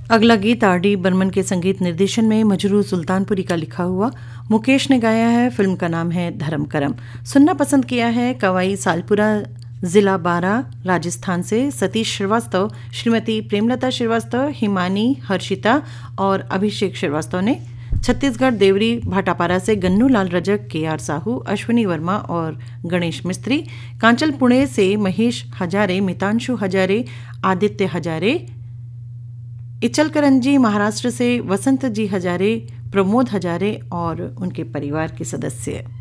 अगला गीत R D Burman के संगीत निर्देशन में मजरू सुल्तानपुरी का लिखा हुआ, मुकेश ने गाया है। फिल्म का नाम है धर्म करम। सुनना पसंद किया है कवाई सालपुरा, जिला बारा, राजस्थान से सतीश श्रीवास्तव, श्रीमती प्रेमलता श्रीवास्तव, हिमानी, हर्षिता और अभिषेक श्रीवास्तव ने। छत्तीसगढ़ देवरी भाटापारा से गन्नू लाल रजक, के आर साहू, अश्विनी वर्मा और गणेश मिस्त्री। कांचल पुणे से महेश हजारे, मितांशु हजारे, आदित्य हजारे। इचलकरंजी महाराष्ट्र से वसंत जी हजारे, प्रमोद हजारे और उनके परिवार के सदस्य।